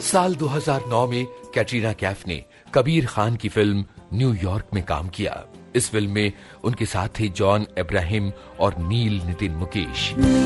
साल 2009 में कैटरीना कैफ ने कबीर खान की फिल्म न्यूयॉर्क में काम किया। इस फिल्म में उनके साथ थे जॉन अब्राहम और नील नितिन मुकेश।